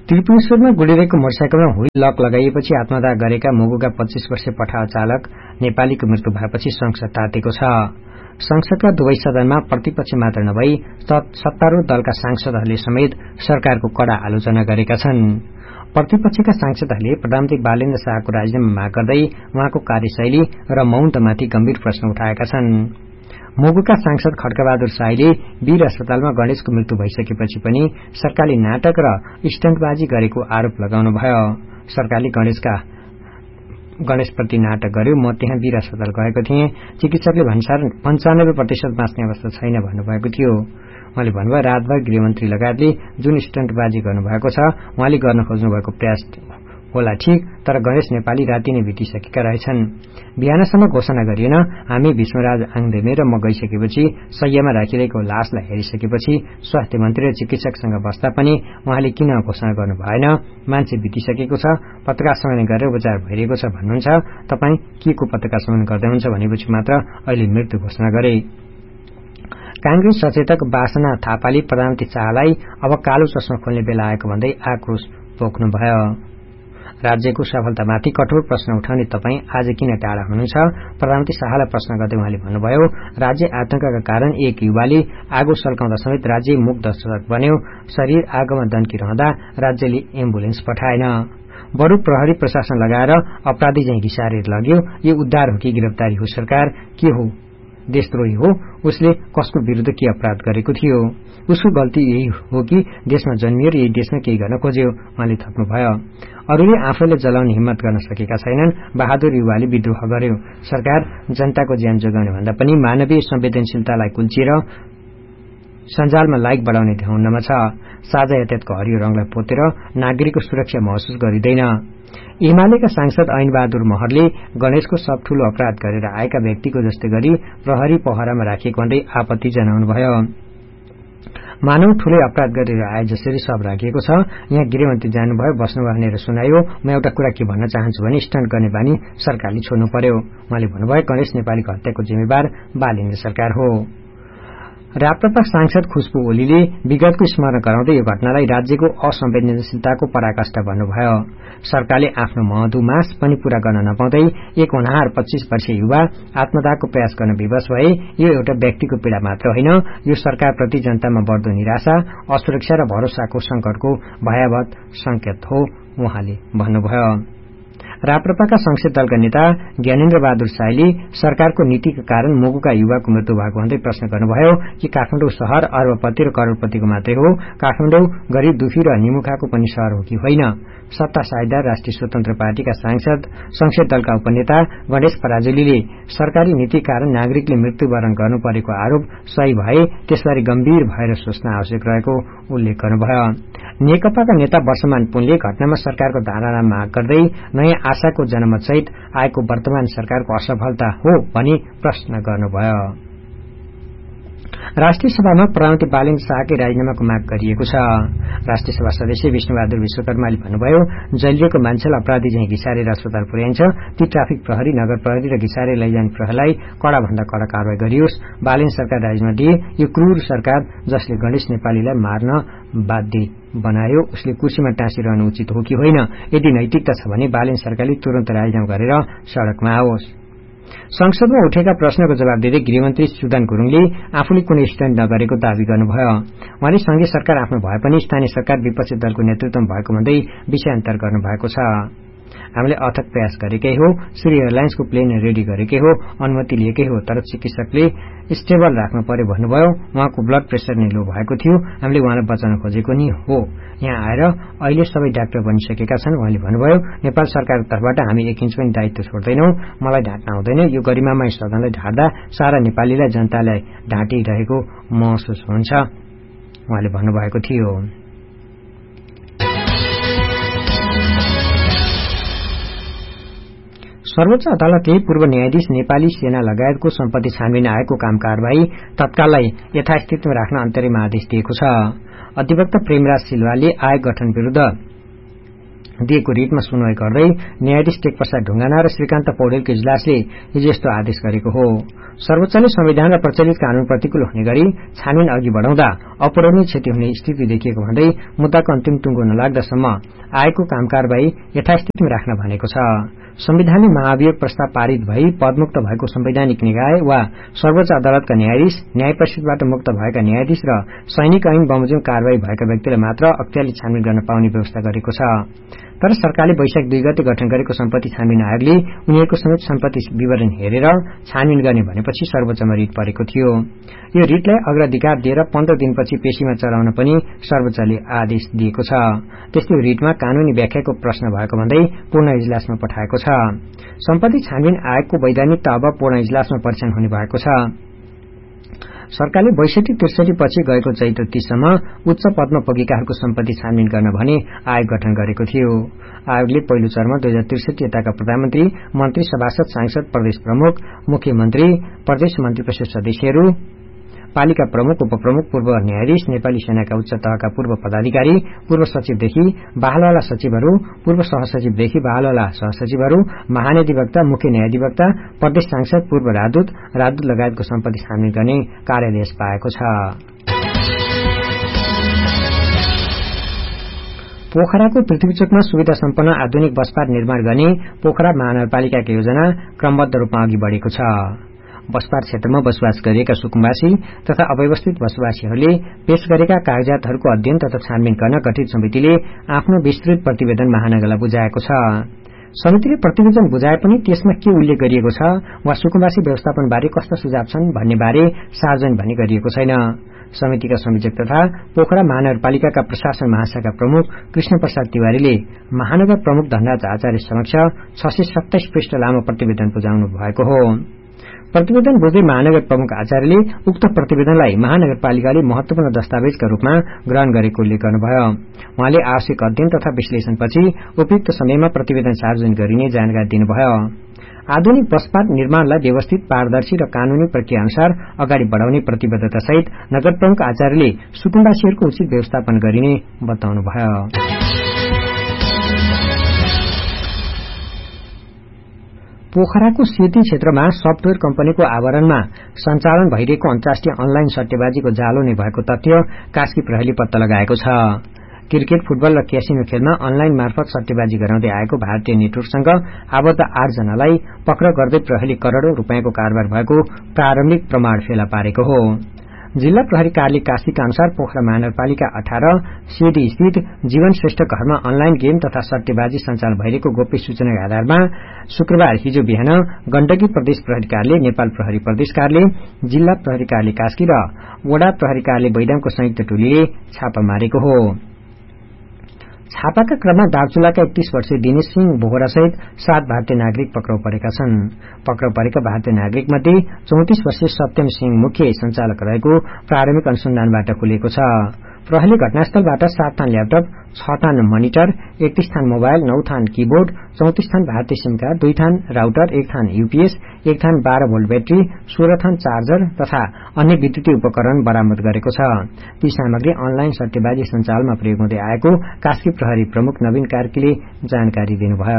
त्रिपुरेश्वरमा गुडिरहेको मोटरसाइकलमा हुइल lock लगाइएपछि आत्मदाह गरेका मुगुका 25 वर्षीय पठाव चालक नेपालीको मृत्यु भएपछि संसद तातेको छ। संसदका दुवै सदनमा प्रतिपक्ष मात्र नभई सत्तारूढ़ दलका सांसदहरूले समेत सरकारको कड़ा आलोचना गरेका छन्। प्रतिपक्षका सांसदहरूले प्रधानमन्त्री बालेन्द्र शाहको राजीनामा माग गर्दै उहाँको कार्यशैली र मौनतामाथि गम्भीर प्रश्न उठाएका छन्। मुगुका सांसद खड्कबहादुर शाहीले वीर अस्पतालमा गणेशको मृत्यु भइसकेपछि पनि सरकारले नाटक र स्टन्टबाजी गरेको आरोप लगाउनुभयो। सरकारले गणेशप्रति नाटक गर्यो, म त्यहाँ वीर अस्पताल गएको थिएँ, चिकित्सकले भन्सार 95% बाँच्ने अवस्था छैन भन्नुभएको थियो। उहाँले भन्नुभयो रातभर गृहमन्त्री लगायतले जुन स्टन्टबाजी गर्नुभएको छ उहाँले गर्न खोज्नुभएको प्रयास होला ठीक, तर गणेश नेपाली राति नै बितिसकेका रहेछन्। बिहानसम्म घोषणा गरिएन। हामी भीष्मराज आङदेमे र म गइसकेपछि शैय्यामा राखिरहेको लासलाई हेरिसकेपछि स्वास्थ्य मन्त्री र चिकित्सकसँग बस्दा पनि उहाँले किन घोषणा गर्नु भएन? मान्छे बितिसकेको छ, पत्रकार सम्मेलन गरेर उपचार भइरहेको छ भन्नुहुन्छ, तपाई के को पत्रकार सम्मेलन गर्दै हुन्छ भनेपछि मात्र अहिले मृत्यु घोषणा गरे। कांग्रेस सचेतक वासना थापाले प्रधानमन्त्री शाहलाई अब कालो चस्मा खोल्ने बेला आएको भन्दै आक्रोश पोख्नुभयो। राज्यको सफलतामाथि कठोर प्रश्न उठाउने तपाई आज किन टाढा हुनुहुन्छ? प्रधानमन्त्री शाहलाई प्रश्न गर्दै उहाँले भन्नुभयो राज्य आतंकका कारण एक युवाले आगो सल्काउँदा समेत राज्य मुख दर्शक बन्यो। शरीर आगोमा दन्किरहँदा राज्यले एम्बुलेन्स पठाएन, बरु प्रहरी प्रशासन लगाएर अपराधी चाहिँ घिसारेर लग्यो। यो उद्धार हो कि गिरफ्तारी हो? सरकार के हो? देशद्रोही हो? उसले कसको विरुद्ध के अपराध गरेको थियो? उसको गल्ती यही हो कि देशमा जन्मियो र यही देशमा केही गर्न खोज्यो? उहाँले थप्नुभयो। अरूले आफैले जलाउने हिम्मत गर्न सकेका छैनन्, बहादुर युवाले विद्रोह गर्यो। सरकार जनताको ज्यान जोगाउने भन्दा पनि मानवीय संवेदनशीलतालाई कुल्चिएर सञ्जालमा लाइक बढाउने ध्यानमा छ। साझा यातायातको हरियो रंगलाई पोतेर नागरिकको सुरक्षा महसुस गरिँदैन। एमालेका सांसद ऐनबहादुर महरले गणेशको सब ठूलो अपराध गरेर आएका व्यक्तिको जस्तै गरी प्रहरी पहरामा राखिएको भन्दै आपत्ति जनाउनुभयो। मानव ठूलै अपराध गरेर आए जसरी सब राखिएको छ। यहाँ गृहमन्त्री जानुभयो, बस्नुभयो भनेर सुनायो। म एउटा कुरा के भन्न चाहन्छु भने स्टन्ट गर्ने बानी सरकारले छोड्नु पर्यो। उहाँले भन्नुभयो गणेश नेपालीको हत्याको जिम्मेवार बालेन्द्र सरकार हो। राप्रपा सांसद खुशबु ओलीले विगतको स्मरण गराउँदै यो घटनालाई राज्यको असंवेदनशीलताको पराकाष्ठा भन्नुभयो। सरकारले आफ्नो मधुमास पनि पूरा गर्न नपाउँदै एक होनहार 25 वर्षीय युवा आत्मदाहको प्रयास गर्न विवश भए। यो एउटा व्यक्तिको पीड़ा मात्र होइन, यो सरकारप्रति जनतामा बढ्दो निराशा, असुरक्षा र भरोसाको संकटको भयावह संकेत हो उहाँले भन्नुभयो। राप्रपाका संसद दलका नेता ज्ञानेन्द्र बहादुर शाहीले सरकारको नीतिका कारण मुगुका युवाको मृत्यु भएको भन्दै प्रश्न गर्नुभयो कि काठमाडौँ शहर अर्बपति र करोड़पतिको मात्रै हो? काठमाडौँ गरीब दुखी र निमुखाको पनि शहर हो कि होइन? सत्ता साझेदार राष्ट्रिय स्वतन्त्र पार्टीका सांसद संसद दलका उपनेता गणेश पराजुलीले सरकारी नीति कारण नागरिकले मृत्युवरण गर्नु परेको आरोप सही भए त्यसबारे गम्भीर भएर सोच्न आवश्यक रहेको उल्लेख गर्नुभयो। नेकपाका नेता वर्षमान पुनले घटनामा सरकारको धारणा माग गर्दै नयाँ आशाको जनमतसहित आएको वर्तमान सरकारको असफलता हो भनी प्रश्न गर्नुभयो। राष्ट्रिय सभामा प्रधानमन्त्री बालेन्द्र शाहकै राजीनामाको माग गरिएको छ। राष्ट्रिय सभा सदस्य विष्णुबहादुर विश्वकर्माले भन्नुभयो जलिएको मान्छेलाई अपराधी चाहिँ घिसारेर अस्पताल पुर्याइन्छ, ती ट्राफिक प्रहरी, नगर प्रहरी र घिसारेर लैजाने प्रहरीलाई कडाभन्दा कड़ा कारवाही गरियोस्। बालेन्द्र सरकार राजीनामा दिए। यो क्रूर सरकार जसले गणेश नेपालीलाई मार्न बाध्य बनायो उसले कुर्सीमा टाँसिरहनु उचित हो कि होइन? यदि नैतिकता छ भने बालेन्द्र सरकारले तुरन्त राजीनामा गरेर सड़कमा आओस्। संसदमा उठेका प्रश्नको जवाब दिँदै गृहमन्त्री सुदन गुरूङले आफूले कुनै स्ट्यान्ड नगरेको दावी गर्नुभयो। उहाँले संघीय सरकार आफ्नो भए पनि स्थानीय सरकार विपक्षी दलको नेतृत्वमा भएको भन्दै विषयान्तर गर्नुभएको छ। हामीले अथक प्रयास गरेकै हो, श्री एयरलाइन्सको प्लेन रेडी गरेकै हो, अनुमति लिएकै हो, तर चिकित्सकले स्टेबल राख्नु पर्यो भन्नुभयो। उहाँको ब्लड प्रेसर नै लो भएको थियो, हामीले उहाँलाई बचाउन खोजेको नि हो। यहाँ आएर अहिले सबै डाक्टर बनिसकेका छन्। उहाँले भन्नुभयो नेपाल सरकारको तर्फबाट हामी 1 इन्च पनि दायित्व छोड्दैनौं। मलाई ढाँट्न आउँदैन। यो गरिमामय सदनलाई ढाड्दा सारा नेपालीलाई जनतालाई ढाँटिरहेको महसुस हुन्छ उहाँले भन्नुभएको थियो। सर्वोच्च अदालतले पूर्व न्यायाधीश नेपाली सेना लगायतको सम्पत्ति छानबिन आएको काम कारवाही तत्काललाई यथास्थितिमा राख्न अन्तरिम आदेश दिएको छ। अधिवक्ता प्रेमराज सिल्वाले आयोग गठन विरूद्ध दिएको रिटमा सुनवाई गर्दै न्यायाधीश टेकप्रसाद ढुंगाना र श्रीकान्त पौडेलको इजलासले हिजो यस्तो आदेश गरेको हो। सर्वोच्चले संविधान र प्रचलित कानून प्रतिकूल हुने गरी छानबिन अघि बढ़ाउँदा अपूरणीय क्षति हुने स्थिति देखिएको भन्दै मुद्दाको अन्तिम टुंगो नलाग्दासम्म आएको कामकारबाही यथास्थितिमा राख्न भनेको छ। संविधानले महाभियोग प्रस्ताव पारित भई पदमुक्त भएको संवैधानिक निकाय वा सर्वोच्च अदालतका न्यायाधीश, न्याय परिषदबाट मुक्त भएका न्यायाधीश र सैनिक ऐन बमोजिम कार्यवाही भएका व्यक्तिलाई मात्र अख्तियारले छानबिन गर्न पाउने व्यवस्था गरेको छ। तर सरकारले वैशाख 2 गते गठन गरेको सम्पत्ति छानबिन आयोगले उनीहरूको समेत सम्पत्ति विवरण हेरेर छानबिन गर्ने भनेपछि सर्वोच्चमा रिट परेको थियो। यो रिटलाई अग्राधिकार दिएर 15 दिनपछि पेशीमा चलाउन पनि सर्वोच्चले आदेश दिएको छ। त्यस्तै रिटमा कानूनी व्याख्याको प्रश्न भएको भन्दै पूर्ण इजलासमा पठाएको छ। सम्पत्ति छानबिन आयोगको वैधानिकता अब पूर्ण इजलासमा परीक्षण हुने भएको छ। सरकारले 62-63 पछि गएको चैत्र 30 सम्म उच्च पदमा पुगेकाहरूको सम्पत्ति छानबिन गर्न भने आयोग गठन गरेको थियो। आयोगले पहिलो चरणमा 2063 यताका प्रधानमन्त्री, मन्त्री, सभासद, सांसद, प्रदेश प्रमुख, मुख्यमन्त्री, प्रदेश मन्त्री परिषद सदस्यहरू, पालिका प्रमुख, उपप्रमुख, पूर्व न्यायाधीश, नेपाली सेनाका उच्च तहका पूर्व पदाधिकारी, पूर्व सचिवदेखि बहालवाला सचिवहरू, पूर्व सहसचिवदेखि बहालवाला सहसचिवहरू, महान्यायाधिवक्ता, मुख्य न्यायाधिवक्ता, प्रदेश सांसद, पूर्व राजदूत लगायतको सम्पत्ति छानबिन गर्ने कार्यादेश पाएको छ। पोखराको पृथ्वीचोकमा सुविधा सम्पन्न आधुनिक बस पार्क निर्माण गर्ने पोखरा महानगरपालिकाको योजना क्रमबद्ध रूपमा अघि बढ़ेको छ। बसपार क्षेत्रमा बसोबास गरिएका सुकुम्बासी तथा अव्यवस्थित बसोबासीहरूले पेश गरेका कागजातहरूको अध्ययन तथा छानबिन गर्न गठित समितिले आफ्नो विस्तृत प्रतिवेदन महानगरलाई बुझाएको छ। समितिले प्रतिवेदन बुझाए पनि त्यसमा के उल्लेख गरिएको छ वा सुकुम्बासी व्यवस्थापनबारे कस्ता सुझाव छन् भन्ने बारे सार्वजनिक भने गरिएको छैन। समितिका संयोजक तथा पोखरा महानगरपालिकाका प्रशासन महाशाखा प्रमुख कृष्ण प्रसाद तिवारीले महानगर प्रमुख धनराज आचार्य समक्ष 627 पृष्ठ लामो प्रतिवेदन बुझाउनु भएको हो। प्रतिवेदन बुझ्दै महानगर प्रमुख आचार्यले उक्त प्रतिवेदनलाई महानगरपालिकाले महत्वपूर्ण दस्तावेजका रूपमा ग्रहण गरेको उल्लेख गर्नुभयो। उहाँले आवश्यक अध्ययन तथा विश्लेषणपछि उपयुक्त समयमा प्रतिवेदन सार्वजनिक गरिने जानकारी दिनुभयो। आधुनिक बस पार्क निर्माणलाई व्यवस्थित, पारदर्शी र कानूनी प्रक्रिया अनुसार अगाडि बढ़ाउने प्रतिबद्धतासहित नगर प्रमुख आचार्यले सुकुम्बासीहरूको उचित व्यवस्थापन गरिने बताउनुभयो। पोखराको सेती क्षेत्रमा सफ्टवेयर कम्पनीको आवरणमा सञ्चालन भइरहेको अन्तर्राष्ट्रिय अनलाइन सट्टेबाजीको जालो नै भएको तथ्य कास्की प्रहरीले पत्ता लगाएको छ। क्रिकेट, फुटबल र क्यासिनो खेलमा अनलाइन मार्फत सट्टेबाजी गराउँदै आएको भारतीय नेटवर्कसँग आबद्ध 8 जनालाई पक्राउ गर्दै प्रहरीले करोड़ौं रूपियाँको कारोबार भएको प्रारम्भिक प्रमाण फेला पारेको हो। जिल्ला प्रहरी कार्यालय कास्कीका अनुसार पोखरा महानगरपालिका 18 सेडी स्थित जीवन श्रेष्ठ घरमा अनलाइन गेम तथा सट्टेबाजी सञ्चालन भइरहेको गोप्य सूचनाका आधारमा शुक्रबार हिजो बिहान गण्डकी प्रदेश प्रहरी कार्यालय, नेपाल प्रहरी प्रदेश कार्यालय, जिल्ला प्रहरी कार्यालय कास्की र वडा प्रहरी कार्यालय बैदामको संयुक्त टोलीले छापा मारेको हो। छापाका क्रममा दार्चुलाका 31 वर्षीय दिनेश सिंह बोहरा सहित 7 भारतीय नागरिक पक्राउ परेका छन्। पक्राउ परेका भारतीय नागरिक मध्ये 34 वर्षीय सत्यम सिंह मुख्य संचालक रहेको प्रारम्भिक अनुसन्धानबाट खुलेको छ। प्रहरीले घटनास्थलबाट 7 थान ल्यापटप, 6 थान मनिटर, 31 थान मोबाइल, 9 थान कीबोर्ड, 34 थान भारतीय सिम कार्ड, 2 थान राउटर, 1 थान यूपीएस, 1 थान 12 भोल्ट ब्याट्री, 16 थान चार्जर तथा अन्य विद्युतीय उपकरण बरामद गरेको छ। ती सामग्री अनलाइन सट्टेबाजी सञ्चालनमा प्रयोग हुँदै आएको कास्की प्रहरी प्रमुख नवीन कार्कीले जानकारी दिनुभयो।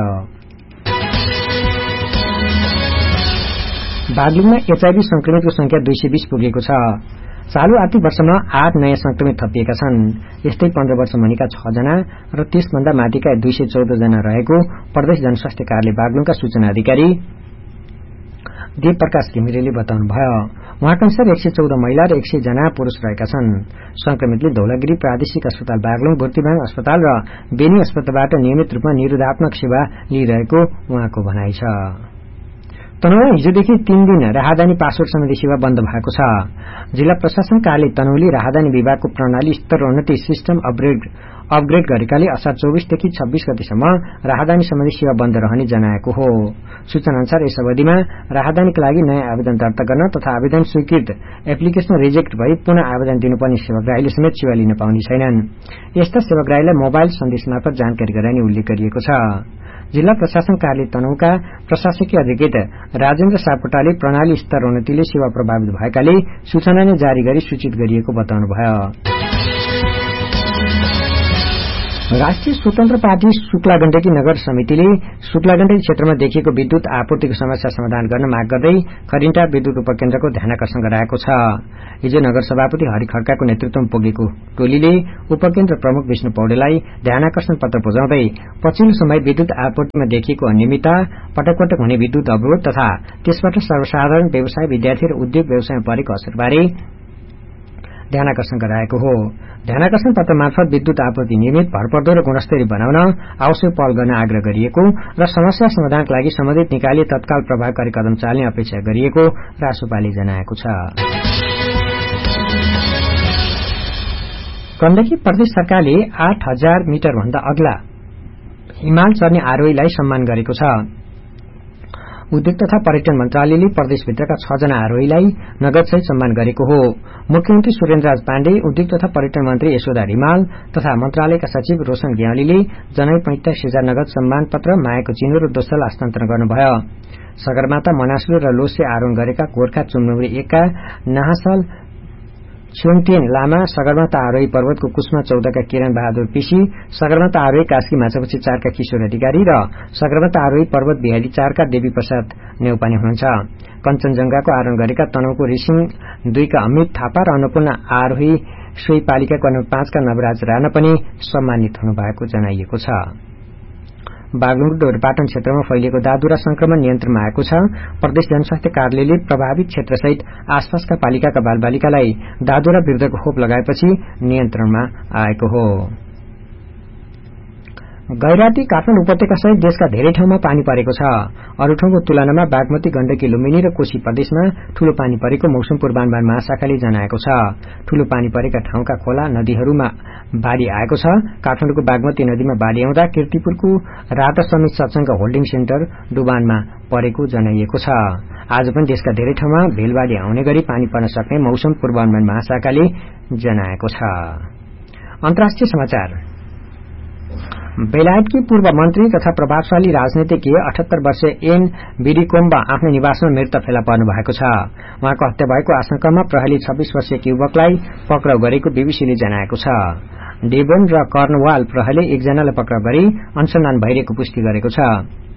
बागलुङमा एचआईभी संक्रमितको संख्या 220 पुगेको छ। चालू आर्थिक वर्षमा 8 नयाँ संक्रमित थपिएका छन्। यस्तै 15 वर्ष मुनिका 6 जना र त्यसभन्दा माथिका 214 जना रहेको प्रदेश जनस्वास्थ्य कार्यालय बागलुङका सूचना अधिकारी देव प्रकाश घिमिरेले बताउनुभयो। उहाँका अनुसार 114 महिला र 100 जना पुरूष रहेका छन्। संक्रमितले धौलागिरी प्रादेशिक अस्पताल बागलुङ, बुर्तिबाङ अस्पताल र बेनी अस्पतालबाट नियमित रूपमा निरोधात्मक सेवा लिइरहेको उहाँको भनाइ छ। तनहुँमा हिजोदेखि 3 दिन राहदानी पासपोर्ट सम्बन्धी सेवा बन्द भएको छ। जिल्ला प्रशासन कार्यालय तनहुँले राहदानी विभागको प्रणाली स्तरोन्नति सिस्टम अपग्रेड गरेकाले असार 24 देखि 26 गतेसम्म राहदानी सम्बन्धी सेवा बन्द रहने जनाएको हो। सूचना अनुसार यस अवधिमा राहदानीका लागि नयाँ आवेदन दर्ता गर्न तथा आवेदन स्वीकृत एप्लिकेशन रिजेक्ट भई पुनः आवेदन दिनुपर्ने सेवाग्राहीले समेत सेवा लिन पाउने छैनन्। यस्ता सेवाग्राहीलाई मोबाइल सन्देश मार्फत जानकारी गराइने उल्लेख गरिएको छ। जिल्ला प्रशासन कार्यालय तनहुँका प्रशासकीय अधिकृत राजेन्द्र सापकोटाले प्रणाली स्तरोन्नतिले सेवा प्रभावित भएकाले सूचना नै जारी गरी सूचित गरिएको बताउनुभयो। राष्ट्रिय स्वतन्त्र पार्टी शुक्ला गण्डकी नगर समितिले शुक्ला गण्डकी क्षेत्रमा देखिएको विद्युत आपूर्तिको समस्या समाधान गर्न माग गर्दै खरिन्टा विद्युत उपकेन्द्रको ध्यानाकर्षण गराएको छ। हिजो नगर सभापति हरि खड्काको नेतृत्वमा पुगेको टोलीले उपकेन्द्र प्रमुख विष्णु पौडेललाई ध्यानाकर्षण पत्र बुझाउँदै पछिल्लो समय विद्युत आपूर्तिमा देखिएको अनियमितता, पटक पटक हुने विद्युत अवरोध तथा त्यसबाट सर्वसाधारण व्यवसाय, विद्यार्थी र उद्योग व्यवसायमा परेको असरबारे ध्यानाकर्षण गराएको हो। ध्यानाकर्षण पत्र मार्फत विद्युत आपूर्ति नियमित, भरपर्दो र गुणस्तरीय बनाउन आवश्यक पहल गर्न आग्रह गरिएको र समस्या समाधानका लागि सम्बन्धित निकायले तत्काल प्रभावकारी कदम चाल्ने अपेक्षा गरिएको रासोपाले जनाएको छ। गण्डकी प्रदेश सरकारले 8000 मिटर भन्दा अग्ला हिमाल चढ्ने आरोहीलाई सम्मान गरेको छ। उद्योग तथा पर्यटन मन्त्रालयले प्रदेशभित्रका 6 जना आरोहीलाई नगदसहित सम्मान गरेको हो। मुख्यमन्त्री सुरेन्द्रराज पाण्डे, उद्योग तथा पर्यटन मन्त्री यशोदा रिमाल तथा मन्त्रालयका सचिव रोशन ग्यावालीले जनै 85,000 नगद सम्मान पत्र मायाको चिनो र दोस्रोलाई हस्तान्तरण गर्नुभयो। सगरमाथा, मनासलु र लोसे आरोहण गरेका गोर्खा चुम्नुरी 1 का नाहासल छ्योङटेन लामा, सगरमाथा आरोही पर्वतको कुस्मा 14 का किरण बहादुर पिसी, सगरमाथा आरोही कास्की माछापछि 4 का किशोर अधिकारी र सगरमाथा आरोही पर्वत बिहाली 4 का देवी प्रसाद नेउपाने हुनुहुन्छ। कञ्चनजंघाको आरोहण गरेका तनहुको रिसिङ 2 का अमित थापा र अन्नपूर्ण आरोही सोही पालिकाको 5 का नवराज राणा पनि सम्मानित हुनुभएको जनाइएको छ। बागलुङ र डोरपाटन क्षेत्रमा फैलिएको दादुरा संक्रमण नियन्त्रणमा आएको छ। प्रदेश जनस्वास्थ्य कार्यालयले प्रभावित क्षेत्रसहित आसपासका पालिकाका बालबालिकालाई दादुरा विरुद्धको खोप लगाएपछि नियन्त्रणमा आएको हो। गैराती, काठमाडौँ उपत्यका सहित देशका धेरै ठाउँमा पानी परेको छ। अरू ठाउँको तुलनामा बागमती, गण्डकी, लुम्बिनी र कोशी प्रदेशमा ठूलो पानी परेको मौसम पूर्वानुमान महाशाखाले जनाएको छ। ठूलो पानी परेका ठाउँका खोला, नदीहरूमा बाढ़ी आएको छ। काठमाडौँको बागमती नदीमा बाढ़ी आउँदा किर्तिपुरको राधा समित सत्संग होल्डिङ सेन्टर डुबानमा परेको जनाइएको छ। आज पनि देशका धेरै ठाउँमा भेलबाढ़ी आउने गरी पानी पर्न सक्ने मौसम पूर्वानुमान महाशाखाले जनाएको छ। अन्तर्राष्ट्रिय समाचार। बेलायतकी पूर्व मन्त्री तथा प्रभावशाली राजनीतिज्ञ 78 वर्षीय एन विडिकोम्बा आफ्नै निवासमा मृत फेला पर्नु भएको छ। उहाँको हत्या भएको आशंकामा प्रहरीले 26 वर्षीय युवकलाई पक्राउ गरेको बीबीसीले जनाएको छ। डेभन र कर्नवाल प्रहरीले एकजनालाई पक्राउ गरी अनुसन्धान भइरहेको पुष्टि गरेको छ।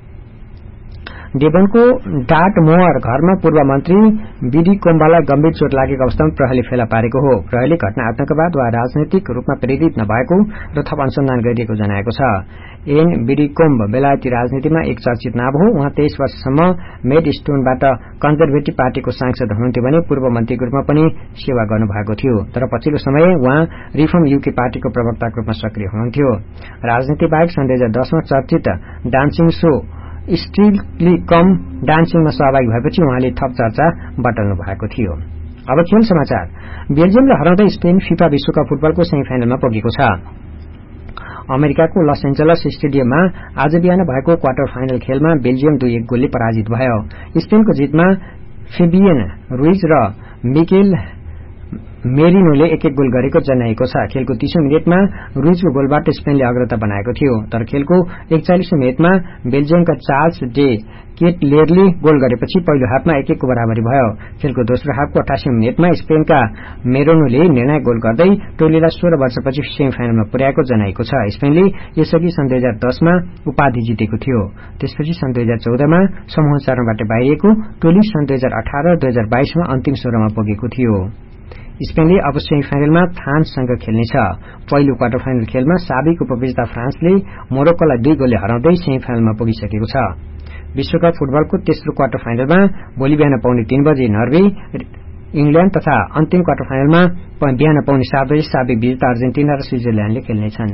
डेभनको डाटमोअर घरमा पूर्व मन्त्री विडिकोम्बालाई गम्भीर चोट लागेको अवस्थामा प्रहरीले फेला पारेको हो। प्रहरीले घटना आतंकवाद वा राजनैतिक रूपमा प्रेरित नभएको र थप अनुसन्धान गरिएको जनाएको छ। एन विडिकोम्ब बेलायती राजनीतिमा एक चर्चित नाम हो। उहाँ 23 वर्षसम्म मेडस्टोनबाट कन्जर्भेटिभ पार्टीको सांसद हुनुहुन्थ्यो भने पूर्व मन्त्रीको रूपमा पनि सेवा गर्नुभएको थियो। तर पछिल्लो समय उहाँ रिफर्म यूके पार्टीको प्रवक्ताको रूपमा सक्रिय हुनुहुन्थ्यो। राजनीति बाहेक सन् 2010 मा चर्चित डान्सिङ शो स्ट्रिक्टली कम डान्सिङमा सहभागी भएपछि उहाँले थप चर्चा बटल्नु भएको थियो। अब खेल समाचार। बेल्जियमले हराउँदै स्पेन फिफा विश्वकप फुटबलको सेमी फाइनलमा पुगेको छ। अमेरिकाको लस एन्जलस स्टेडियममा आज बिहान भएको क्वार्टर फाइनल खेलमा बेल्जियम 2-1 गोलले पराजित भयो। स्पेनको जितमा फेबियन रुइज र मिकेल मेरिनोले 1-1 गोल गरेको जनाइएको छ। खेलको 30औं मिनेटमा रुइजको गोलबाट स्पेनले अग्रता बनाएको थियो। तर खेलको 41औं मिनेटमा बेल्जियमका चार्ल्स डे केटलेरले गोल गरेपछि पहिलो हाफमा 1-1 को बराबरी भयो। खेलको दोस्रो हाफको 88औं मिनेटमा स्पेनका मेरिनोले निर्णायक गोल गर्दै टोलीलाई 16 वर्षपछि सेमी फाइनलमा पुर्याएको जनाइएको छ। स्पेनले यसअघि सन् 2010 मा उपाधि जितेको थियो। त्यसपछि सन् 2014 मा समूह चरणबाट बाहिरिएको टोली सन् 2018 र 2022 मा अन्तिम 16 मा पुगेको थियो। स्पेनले अब सेमी फाइनलमा फ्रान्ससँग खेल्नेछ। पहिलो क्वार्टर फाइनल खेलमा साबिक उपविजेता फ्रान्सले मोरोक्कोलाई 2 गोलले हराउँदै सेमी फाइनलमा पुगिसकेको छ। विश्वकप फुटबलको तेस्रो क्वार्टर फाइनलमा भोलि बिहान पाउने 3 बजे नर्वे इंग्ल्याण्ड तथा अन्तिम क्वार्टर फाइनलमा बिहान पाउने 7 बजे साबिक विजेता अर्जेन्टिना र स्विजरल्याण्डले खेल्नेछन्।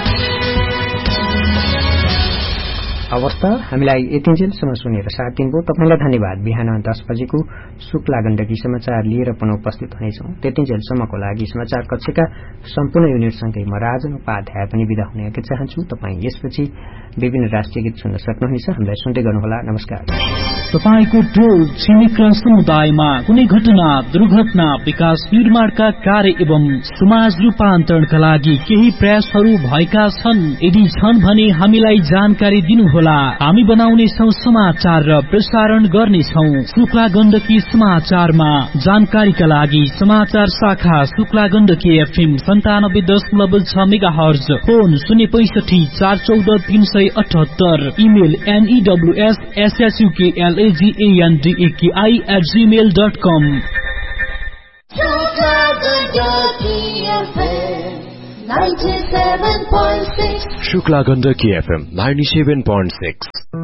अवस्था हामीलाई यतिन्जेलसम्म सुनेर साथ दिनुभयो तपाईलाई धन्यवाद। बिहान 10 बजेको शुक्ला गण्डकी समाचार लिएर पुनः उपस्थित हुनेछौं। त्यतिन्जेलसम्मको लागि समाचार कक्षका सम्पूर्ण युनिटसँगै म राजन उपाध्याय पनि बिदा हुने चाहन्छु। तपाई यसपछि विभिन्न राष्ट्रिय गीत सुन्न सक्नुहुनेछ। हामीलाई सुन्दै गर्नुहोला। नमस्कार। तपाईको टोल छिमेक र समुदायमा कुनै घटना, दुर्घटना, विकास निर्माणका कार्य एवं समाज रूपान्तरणका लागि केही प्रयासहरू भएका छन्। यदि छन् भने हामीलाई जानकारी दिनुहोला। गर्नुहोला। हामी बनाउनेछौं समाचार र प्रसारण गर्नेछौं शुक्ला गण्डकी समाचारमा। जानकारीका लागि समाचार शाखा Shukla Gandaki FM 97.6 megahertz, phone 065 414 378, email news@suklagandaki@gmail.com। Shukla Gandaki FM 97.6।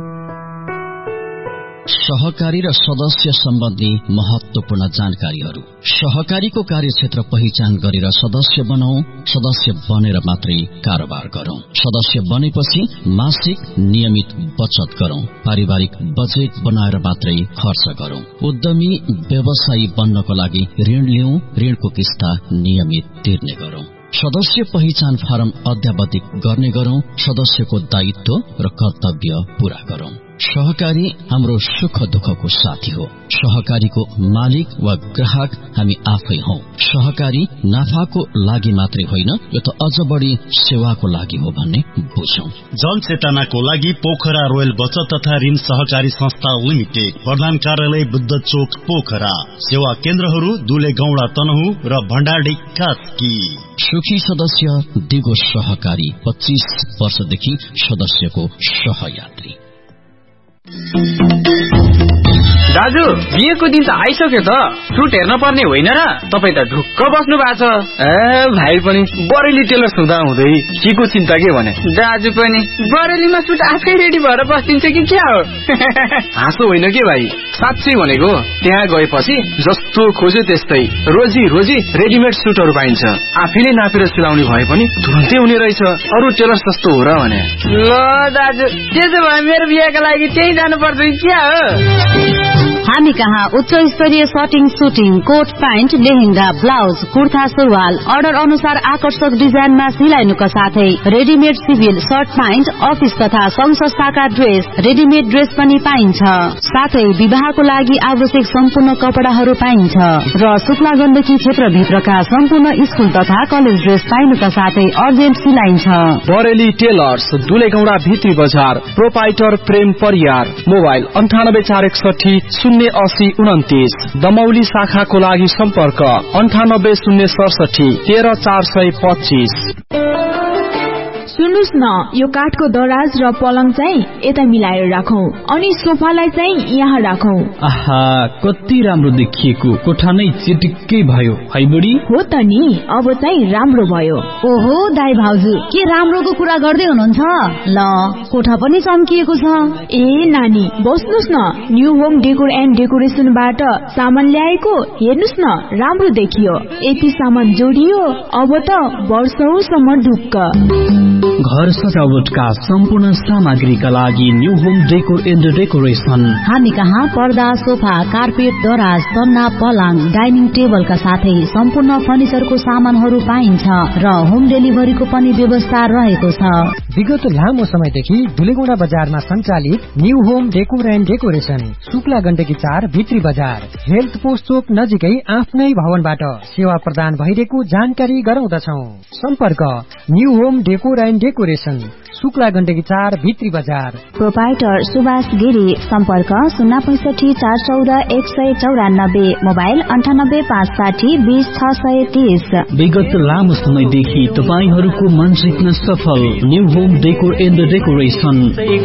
सहकारी र सदस्य सम्बन्धी महत्वपूर्ण जानकारीहरू। सहकारीको कार्यक्षेत्र पहिचान गरेर सदस्य बनाऊ। सदस्य बनेर मात्रै कारोबार गरौं। सदस्य बनेपछि मासिक नियमित बचत गरौं। पारिवारिक बजेट बनाएर मात्रै खर्च गरौं। उद्यमी व्यवसायी बन्नको लागि ऋण लिऊ। ऋणको किस्ता नियमित तिर्ने गरौं। सदस्य पहिचान फारम अध्यावधिक गर्ने गरौं। सदस्यको दायित्व र कर्तव्य पूरा गरौं। सहकारी हाम्रो सुख दुःखको साथी हो। सहकारीको मालिक वा ग्राहक हामी आफै हौ। सहकारी नाफाको लागि मात्रै होइन, यो त अझ बढी सेवाको लागि हो भन्ने बुझौं। जनचेतनाको लागि पोखरा रोयल बचत तथा ऋण सहकारी संस्था लिमिटेड, प्रधान कार्यालय बुद्ध चोक पोखरा। सेवा केन्द्रहरू दुले गौडा तनहु र भण्डारडी कास्की। सुखी सदस्य दिगो सहकारी, 25 वर्षदेखि सदस्यको सहयात्री। दाजु, बिहेको दिन त आइसक्यो त, सुट हेर्न पर्ने होइन र? तपाई त ढुक्क बस्नु भएको छ। भाइ पनि बरेली टेलर्स हुँदा हुँदै के को चिन्ता के भने? दाजु पनि बरेलीमा सुट आफै रेडी भएर बस्दिन्छ कि क्या हो? हाँसो होइन के भाइ, साँच्चै भनेको। त्यहाँ गएपछि जस्तो खोज्यो त्यस्तै रोजी रोजी रेडिमेड सुटहरू पाइन्छ। आफैले नापेर सिलाउने भए पनि तुरन्तै हुने रहेछ। अरू टेलर्स जस्तो हो र भने? ल दाजु, त्यसो भए मेरो बिहेको लागि त्यही जानु पर्छ कि क्या हो? हामी कहाँ उच्च स्तरीय सटिङ, shooting, coat pant, lehenga, blouse, kurta, सुरुवाल अर्डर अनुसार आकर्षक डिजाइनमा सिलाइनुका साथै readymade civil short pant, office तथा संघ संस्थाका ड्रेस, रेडिमेड ड्रेस पनि पाइन्छ। साथै विवाहको लागि आवश्यक सम्पूर्ण कपडाहरू पाइन्छ र शुक्ला गण्डकी क्षेत्रभित्रका सम्पूर्ण स्कुल तथा कलेज ड्रेस पाइनुका साथै अर्जेन्ट सिलाइन्छ। बरेली टेलर्स, दुलेगौडा भित्री बजार, प्रोपाइटर प्रेम परियार। मोबाइल 98 461 080 29। दमौली शाखाको लागि सम्पर्क 98 067 13 425। सुन्नुस् न, यो काठको दराज र पलङ चाहिँ यता मिलाएर राखौं अनि सोफालाई चाहिँ यहाँ राखौं। आहा, कति राम्रो देखिएको। कोठा नै चिटिक्कै भयो है बुढी? हो त नि, अब चाहिँ राम्रो भयो। ओहो दाइ भाउजू, के राम्रोको कुरा गर्दै हुनुहुन्छ? ल, कोठा पनि चम्किएको छ। ए नानी, बस्नुस् न। न्यू होम डेकोर एन्ड डेकोरेसनबाट सामान ल्याएको, हेर्नुस् न, राम्रो देखियो। यति सामान जोडियो, अब त वर्षौसम्म ढुक्क। घर सजावटका सम्पूर्ण सामग्रीका लागि new home decor and decoration. हामी कहाँ पर्दा, सोफा, कार्पेट, दराज, तन्ना, पलङ, डाइनिङ टेबलका साथै सम्पूर्ण फर्निचरको सामानहरू पाइन्छ र होम डेलिभरीको पनि व्यवस्था रहेको छ। विगत लामो समयदेखि दुलेगौडा बजारमा सञ्चालित new home decor and decoration, Shukla Gandaki 4 भित्री बजार, हेल्थ पोस्ट चोक नजिकै आफ्नै भवनबाट सेवा प्रदान भइरहेको जानकारी गराउँदछौ। सम्पर्क new home decor and decoration, Shukla Gandaki 4 भित्री बजार। प्रोपाइटर सुभाष गिरी, सम्पर्क 065 414 194, मोबाइल 98 560 20 630। विगत लामो समयदेखि तपाईहरूको मन जित्न सफल new home decor and decoration.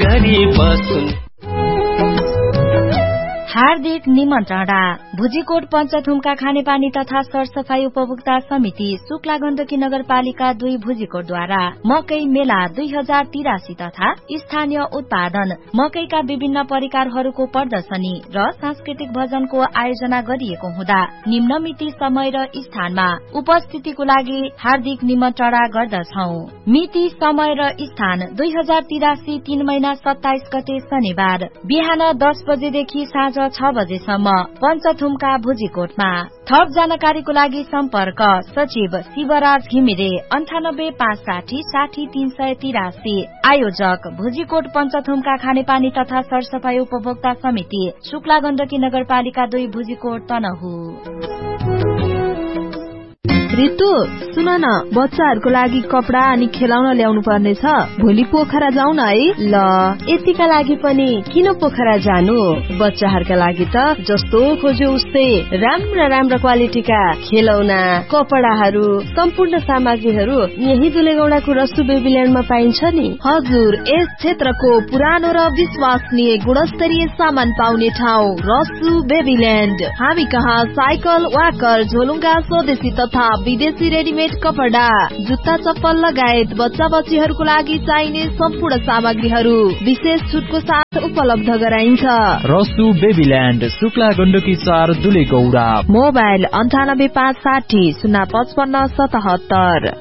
हार्दिक निमन्त्रणा। भुजीकोट पञ्चथुमका खानेपानी तथा सरसफाई उपभोक्ता समिति शुक्ला गण्डकी नगरपालिका 2 भुजीकोटद्वारा मकै मेला 2083 तथा स्थानीय उत्पादन मकैका विभिन्न परिकारहरूको प्रदर्शनी र सांस्कृतिक भजनको आयोजना गरिएको हुँदा निम्न मिति, समय र स्थानमा उपस्थितिको लागि हार्दिक निमन्त्रणा गर्दछौ। मिति, समय र स्थान 2083 3 महिना 27 गते शनिबार बिहान 10 बजेदेखि साँझ 6 बजेसम्म पञ्चथुमका भुजीकोटमा। थप जानकारीको लागि सम्पर्क सचिव शिवराज घिमिरे 98 560 60 383। आयोजक भुजीकोट पञ्चथुमका खानेपानी तथा सरसफाई उपभोक्ता समिति शुक्ला गण्डकी नगरपालिका 2 भुजीकोट तनहु। ऋतु सुन न, बच्चाहरूको लागि कपडा अनि खेलाउन ल्याउनु पर्ने छ। भोलि पोखरा जाउँ न है। ल, यतिका लागि पनि किन पोखरा जानु? बच्चाहरूका लागि त जस्तो खोज्यो उस्तै राम्रा राम्रा क्वालिटीका खेलौना, कपडाहरू, सम्पूर्ण सामग्रीहरू यही दुलेगौडाको रसु बेबील्यान्डमा पाइन्छ नि। हजुर, यस क्षेत्रको पुरानो र विश्वसनीय गुणस्तरीय सामान पाउने ठाउँ रसु बेबील्यान्ड। हामी कहाँ साइकल, वाकर, झोलुङ्गा, स्वदेशी तथा विदेशी रेडिमेड कपडा, जुत्ता, चप्पल लगायत बच्चा बच्चीहरूको लागि चाहिने सम्पूर्ण सामग्रीहरू विशेष छुटको साथ उपलब्ध गराइन्छ। रसु बेबील्यान्ड, शुक्ला गण्डकी 4 दुलेगौडा। मोबाइल 98560 05577।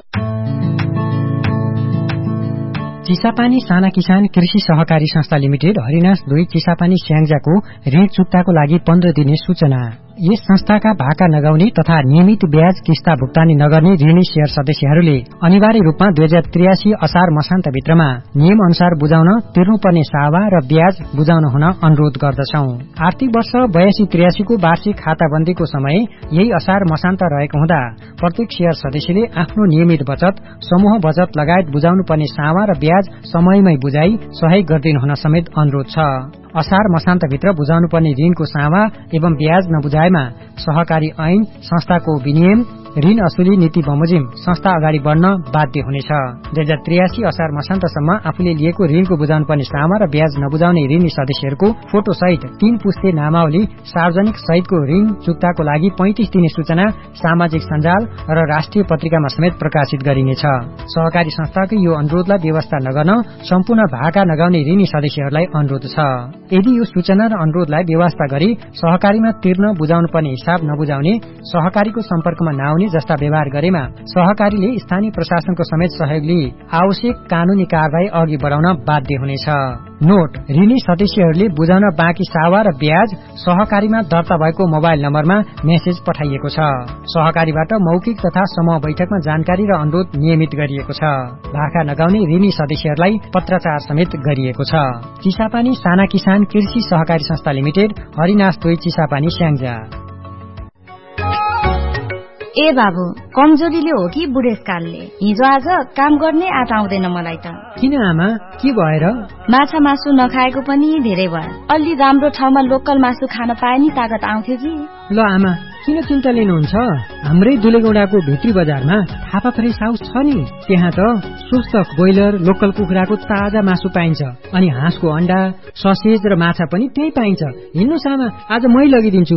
चिसापानी साना किसान कृषि सहकारी संस्था लिमिटेड हरिनास 2 चिसापानी स्याङ्जाको ऋण चुक्ताको लागि 15 दिने सूचना। यस संस्थाका भाका नगाउने तथा नियमित ब्याज किस्ता भुक्तानी नगर्ने ऋणी शेयर सदस्यहरूले अनिवार्य रूपमा 2083 असार मसान्तभित्रमा नियम अनुसार बुझाउन तिर्नुपर्ने सावा र ब्याज बुझाउन हुन अनुरोध गर्दछौ। आर्थिक वर्ष 82-83 को वार्षिक खाताबन्दीको समय यही असार मसान्त रहेको हुँदा प्रत्येक शेयर सदस्यले आफ्नो नियमित बचत, समूह बचत लगायत बुझाउनु पर्ने सावा र ब्याज समयमै बुझाई सहयोग गरिदिनु हुन समेत अनुरोध छ। असार मसान्तभित्र बुझाउनु पर्ने ऋणको सावा एवं ब्याज नबुझाएमा सहकारी ऐन, संस्थाको विनियम, ऋण असुली नीति बमोजिम संस्था अगाडि बढ्न बाध्य हुनेछ। 2083 असार मसान्तसम्म आफूले लिएको ऋणको बुझाउनु पर्ने सामा र ब्याज नबुझाउने ऋणी सदस्यहरूको फोटो सहित 3 पुस्ते नामावली सार्वजनिक सहितको ऋण चुक्ताको लागि 35 दिने सूचना सामाजिक सञ्जाल र राष्ट्रिय पत्रिकामा समेत प्रकाशित गरिनेछ। सहकारी संस्थाको यो अनुरोधलाई व्यवस्था नगर्न सम्पूर्ण भाका नगाउने ऋणी सदस्यहरूलाई अनुरोध छ। यदि यो सूचना र अनुरोधलाई व्यवस्था गरी सहकारीमा तिर्न बुझाउनु पर्ने हिसाब नबुझाउने, सहकारीको सम्पर्कमा नआउने जस्ता व्यवहार गरेमा सहकारीले स्थानीय प्रशासनको समेत सहयोग लिई आवश्यक कानूनी कारबाही अघि बढाउन बाध्य हुनेछ। नोट, ऋणी सदस्यहरूले बुझाउन बाँकी सावा र ब्याज सहकारीमा दर्ता भएको मोबाइल नम्बरमा मेसेज पठाइएको छ। सहकारीबाट मौखिक तथा समूह बैठकमा जानकारी र अनुरोध नियमित गरिएको छ। भाका नगाउने ऋणी सदस्यहरूलाई पत्राचार समेत गरिएको छ। चिसापानी साना किसान कृषि सहकारी संस्था लिमिटेड, हरिनास 2 चिसापानी स्याङ्जा। ए बाबु, कमजोरीले हो कि बुढेसकालले? हिजो आज काम गर्ने आँट आउँदैन मलाई त। किन आमा, के भएर? माछा मासु नखाएको पनि धेरै भयो। अलि राम्रो ठाउँमा लोकल मासु खान पाए नि तागत आउँथ्यो कि। ल आमा, किन चिन्ता लिनुहुन्छ? हाम्रै दुलेगौडाको भित्री बजारमा थापा फ्रेस हाउस छ नि, त्यहाँ त स्वस्थ ब्रोइलर लोकल कुखुराको ताजा मासु पाइन्छ, अनि हाँसको अण्डा, ससेज र माछा पनि त्यही पाइन्छ। हिँड्नुस् आमा, आज मै लगिदिन्छु।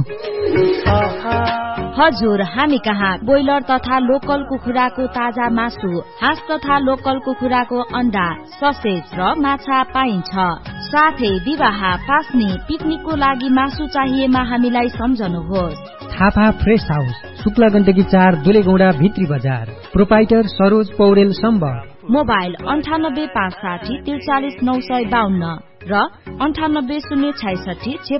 हजुर, हामी कहाँ ब्रोइलर तथा लोकल कुखुराको ताजा मासु, हाँस तथा लोकल कुखुराको अण्डा, ससेज र माछा पाइन्छ। साथै विवाह, पास्नी, पिकनिकको लागि मासु चाहिएमा हामीलाई सम्झनुहोस्। थापा फ्रेस हाउस, शुक्ला गण्डकी 4 दुलेगौडा भित्री बजार। प्रोपाइटर सरोज पौडेल सम्बर। मोबाइल 98 560 43 952 र 98 066